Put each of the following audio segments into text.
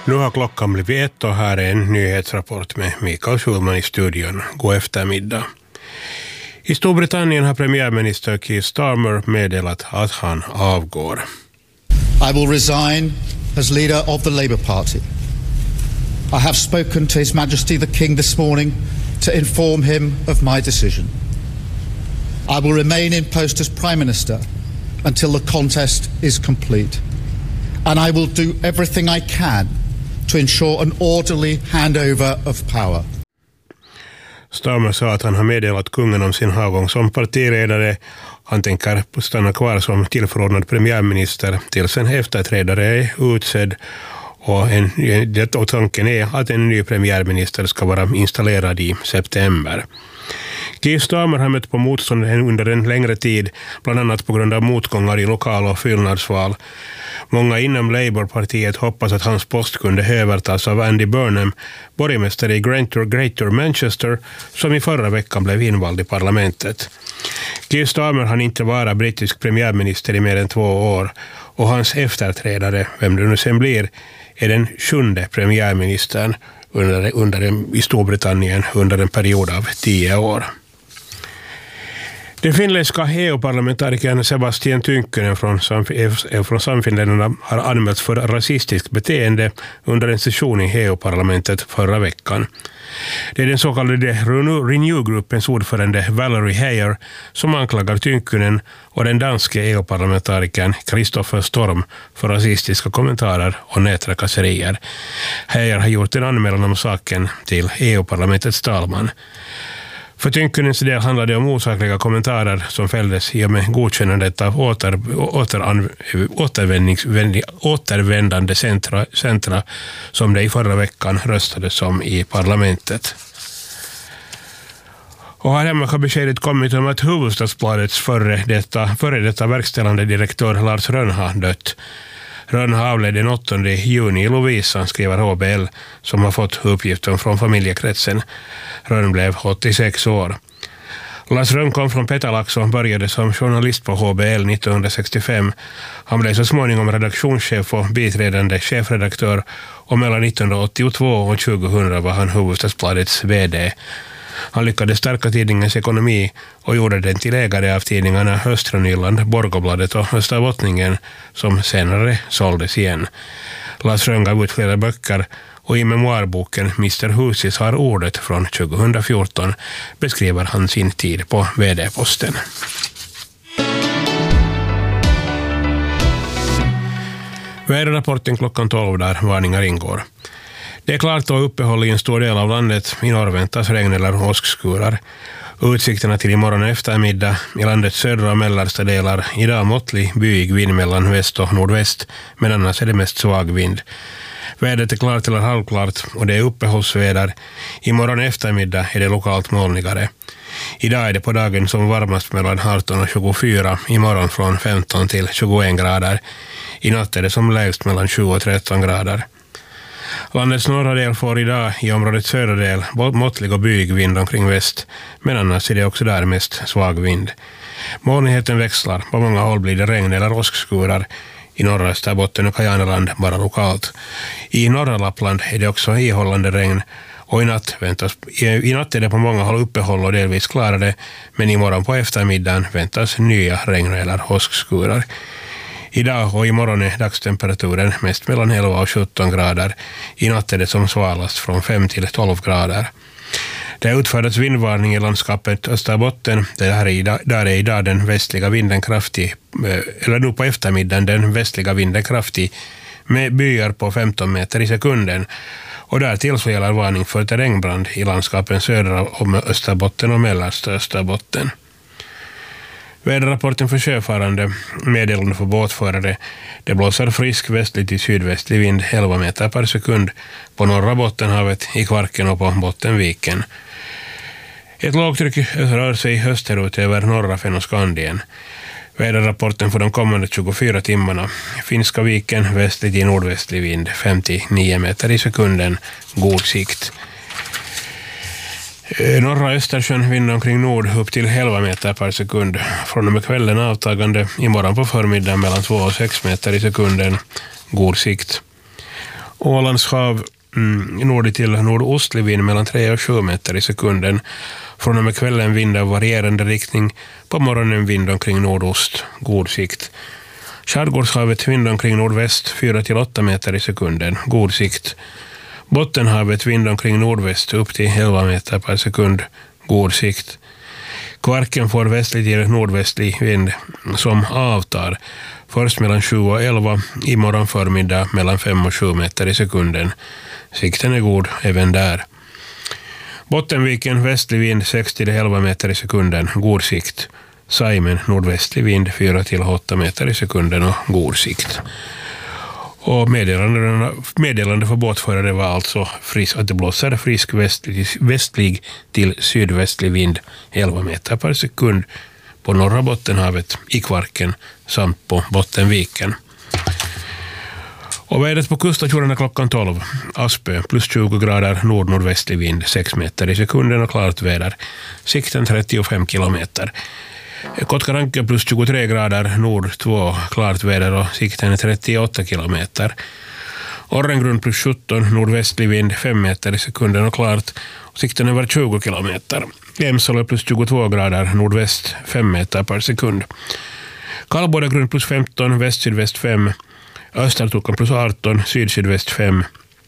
Nu har klockan blivit 1 och här är en nyhetsrapport med Mikael Schulman i studion. God eftermiddag. I Storbritannien har premiärminister Keir Starmer meddelat att han avgår. I will resign as leader of the Labour Party. I have spoken to His Majesty the King this morning to inform him of my decision. I will remain in post as Prime Minister until the contest is complete. And I will do everything I can to ensure an orderly handover of power. Starmer sa att han har meddelat kungen om sin avgång som partiledare. Han tänker stanna kvar som tillförordnad premiärminister tills en efterträdare är utsedd. Och tanken är att en ny premiärminister ska vara installerad i september. Keir Starmer har mött på motstånd under en längre tid, bland annat på grund av motgångar i lokal- och fyllnadsval. Många inom Labour-partiet hoppas att hans post kunde övertas av Andy Burnham, borgmästare i Greater Manchester, som i förra veckan blev invald i parlamentet. Keir Starmer har inte varit brittisk premiärminister i mer än 2 år, och hans efterträdare, vem det nu sen blir, är den 7:e premiärministern i Storbritannien under en period av 10 år. Den finländska EU-parlamentarikern Sebastian Tynkkynen från Sannfinländarna har anmälts för rasistiskt beteende under en session i EU-parlamentet förra veckan. Det är den så kallade Renew-gruppens ordförande Valerie Heyer som anklagar Tynkkynen och den danske EU-parlamentarikern Christopher Storm för rasistiska kommentarer och nättrakasserier. Heyer har gjort en anmälan om saken till EU-parlamentets talman. För Tynkkynens del handlar det om osakliga kommentarer som fälldes i och med godkännandet av återvändande centra som det i förra veckan röstades om i parlamentet. Och här hemma har beskedet kommit om att Hufvudstadsbladets före detta verkställande direktör Lars Rönn har dött. Rönn avled den 8 juni i Lovisa, skriver HBL, som har fått uppgiften från familjekretsen. Rönn blev 86 år. Lars Rönn kom från Petalax och började som journalist på HBL 1965. Han blev så småningom redaktionschef och biträdande chefredaktör, och mellan 1982 och 2000 var han Hufvudstadsbladets vd. Han lyckades stärka tidningens ekonomi och gjorde den till ägare av tidningarna Östra Nyland, Borgobladet och Österbottningen, som senare såldes igen. Lars Rönn gav ut flera böcker, och i memoarboken Mr. Husis har ordet från 2014 beskriver han sin tid på vd-posten. Väderrapporten klockan 12 där varningar ingår. Det är klart och uppehåll i en stor del av landet. I norr väntas regn eller åskskurar. Utsikterna till imorgon eftermiddag i landets södra och mellersta delar. Idag måttlig byig vind mellan väst och nordväst, men annars är det mest svag vind. Vädret är klart eller halvklart och det är uppehållsväder. Imorgon eftermiddag är det lokalt molnigare. Idag är det på dagen som varmast mellan 18 och 24, imorgon från 15 till 21 grader. I natt är det som lägst mellan 20 och 13 grader. Landets norra del får idag i områdets södra del måttlig och byig vind omkring väst, men annars är det också där mest svag vind. Molnigheten växlar, på många håll blir det regn eller åskskurar. I norra Österbotten och Kajaneland bara lokalt. I norra Lappland är det också ihållande regn, och i natt är det på många håll uppehåll och delvis klarare, men imorgon på eftermiddagen väntas nya regn eller åskskurar. Idag och imorgon är dagstemperaturen mest mellan 11 och 17 grader. I natt är det som svalast från 5 till 12 grader. Det har utfärdats vindvarning i landskapet Österbotten. Där är idag den västliga vinden kraftig, eller nu på eftermiddagen den västliga vinden kraftig, med byar på 15 meter i sekunden. Och därtill så gäller varning för terrängbrand i landskapen södra om Österbotten och mellersta Österbotten. Väderrapporten för sjöfarande, meddelande för båtförare. Det blåser frisk västlig till sydvästlig vind 11 meter per sekund på norra Bottenhavet, i Kvarken och på Bottenviken. Ett lågtryck rör sig österut över norra Fennoskandien. Väderrapporten för de kommande 24 timmarna. Finska viken, västlig till nordvästlig vind 59 meter i sekunden, god sikt. Norra Östersjön vind omkring nord upp till 11 meter per sekund. Från och med kvällen avtagande, imorgon på förmiddagen mellan 2 och 6 meter i sekunden, god sikt. Ålands hav nord till nordostlig vind mellan 3 och 7 meter i sekunden. Från och med kvällen vind av varierande riktning. På morgonen vind omkring nordost, god sikt. Skärgårdshavet vind omkring nordväst 4 till 8 meter i sekunden, god sikt. Bottenhavet vind omkring nordväst upp till 11 meter per sekund, god sikt. Kvarken får västlig till nordvästlig vind som avtar. Först mellan 7 och 11, imorgon förmiddag mellan 5 och 7 meter i sekunden. Sikten är god även där. Bottenviken västlig vind 6 till 11 meter i sekunden, god sikt. Saimen nordvästlig vind 4 till 8 meter i sekunden och god sikt. Och meddelande för båtförare var alltså att det blåser frisk västlig till sydvästlig vind 11 meter per sekund på norra Bottenhavet, i Kvarken samt på Bottenviken. Och vädret på kuststationerna klockan 12. Aspö plus 20 grader nordvästlig vind 6 meter i sekunden och klart väder. Sikten 35 kilometer. Kotkaranke plus 23 grader nord 2 klart väder och sikten 38 kilometer. Orrengrund plus 17 nordvästlig vind 5 meter i sekunden och klart och sikten över 20 kilometer. Jämsalo plus 22 grader nordväst 5 meter per sekund. Kallbodagrund plus 15 väst-sydväst 5. Östertukan plus 18 syd-sydväst 5.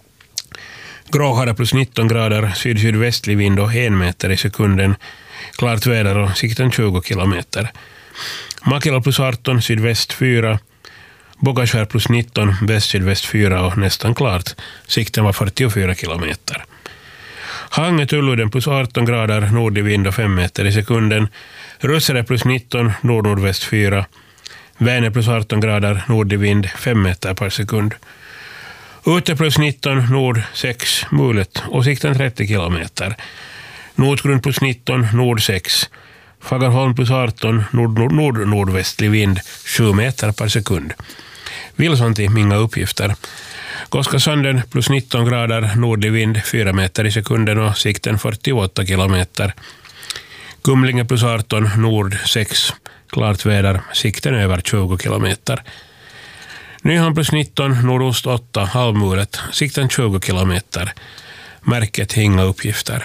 Gråhara plus 19 grader syd-sydvästlig vind och 1 meter i sekunden. Klart väder och sikten 20 kilometer. Makila plus 18 sydväst 4. Bogaskär plus 19 väst-sydväst 4 och nästan klart. Sikten var 44 kilometer. Hanget Ulluden plus 18 grader nord i vind och 5 meter i sekunden. Russere plus 19 nordväst 4. Vänern plus 18 grader nord i vind 5 meter per sekund. Ute plus 19 nord 6 mulet och sikten 30 kilometer. Nordgrund plus 19 nord 6. Fagerholm plus 18 nordvästlig vind 7 meter per sekund. Vilsonti inga uppgifter. Koskasanden plus 19 grader nordlig vind 4 meter i sekunden och sikten 48 kilometer. Kumlinge plus 18 nord 6. Klart väder, sikten över 20 kilometer. Nyhamn plus 19 nordost 8 halvmulet, sikten 20 kilometer. Märket inga uppgifter.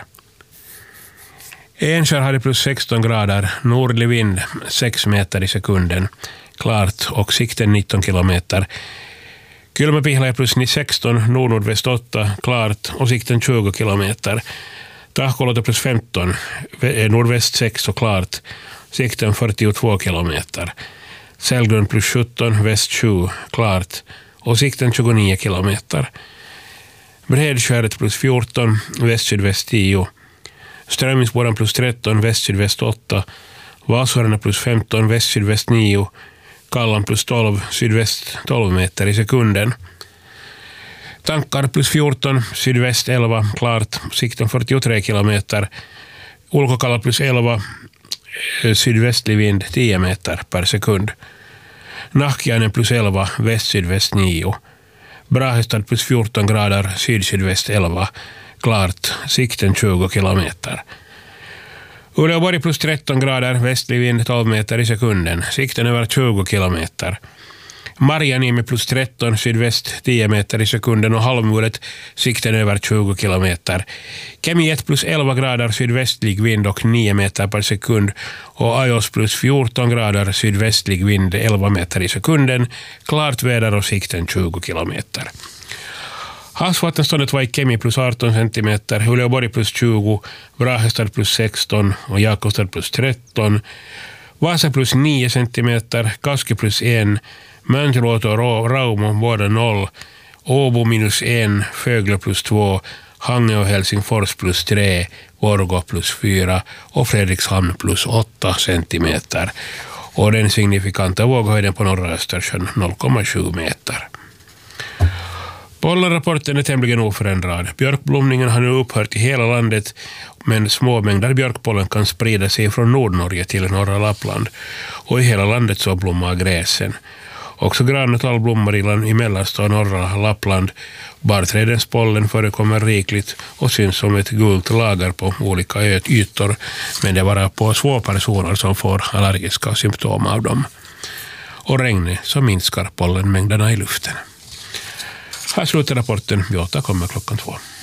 Enskär hade plus 16 grader nordlig vind 6 meter i sekunden. Klart och sikten 19 kilometer. Kylmäpihla plus 16 nordväst 8 klart och sikten 20 kilometer. Tahkolota plus 15 nordväst 6 och klart. Sikten 42 kilometer. Sälgrund plus 17 väst 7 klart och sikten 29 kilometer. Bredskäret plus 14 väst-sydväst 10. Strömmingsbodan plus 13 väst-sydväst 8. Vasarna plus 15 väst-sydväst 9. Kallan plus 12 sydväst 12 meter i sekunden. Tankar plus 14 sydväst 11 klart, sikten 43 kilometer. Ulkokalla plus 11 sydvästlig vind 10 meter per sekund. Nahkiainen plus 11 väst-sydväst 9. Brahestad plus 14 grader syd-sydväst 11 klart, sikten 20 kilometer. Uleåborg plus 13 grader västlig vind 12 meter i sekunden, sikten över 20 kilometer. Marjaniemi plus 13 sydväst 10 meter i sekunden och halvmulet, sikten över 20 kilometer. Kemi 1 plus 11 grader sydvästlig vind och 9 meter per sekund och Ajos plus 14 grader sydvästlig vind 11 meter i sekunden, klart väder och sikten 20 kilometer. Havsvattenståndet var i Kemi plus 18 centimeter, Uleåborg plus 20, Brahestad plus 16 och Jakobstad plus 13, Vasa plus 9 centimeter, Kaski plus 1, Mäntyluoto och Raumo båda 0, Åbo minus 1, Fögle plus 2, Hange och Helsingfors plus 3, Borgå plus 4 och Fredrikshamn plus 8 centimeter. Och den signifikanta våghöjden på norra Östersjön 0,7 meter. Pollenrapporten är tämligen oförändrad. Björkblomningen har nu upphört i hela landet, men små mängder björkpollen kan sprida sig från Nordnorge till norra Lappland. Och i hela landet så blommar gräsen. Också gran och tall blommar i mellersta och norra Lappland. Barrträdens pollen förekommer rikligt och syns som ett gult lager på olika ytor, men det är bara på små personer som får allergiska symptom av dem. Och regnet så minskar pollenmängderna i luften. Här slutar rapporten. Vi återkommer 2:00.